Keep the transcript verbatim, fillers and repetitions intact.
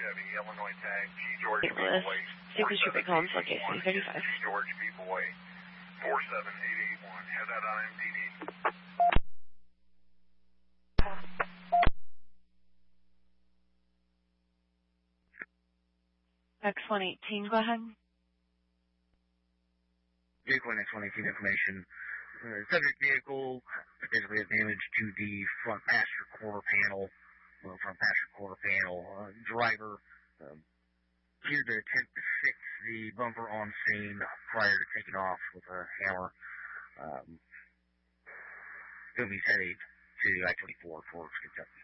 Chevy, Illinois tag, G George B Boy. Super Trooper Collins, location thirty-five. G George B Boy, four seven eight eight one. Have that on M T D. X one eighteen, go ahead. Vehicle X one eighteen information. Uh, subject vehicle basically has damage to the front passenger quarter panel. Well, front passenger quarter panel. Uh, driver um, appeared to attempt to fix the bumper on scene prior to taking off with a hammer. Um, he'll be headed to I twenty-four, Forks, Kentucky.